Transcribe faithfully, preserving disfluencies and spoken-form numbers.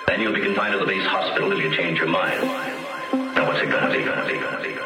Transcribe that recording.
Then you'll be confined to the base hospital if you change your mind. Now what's it gonna be, gonna be, gonna be?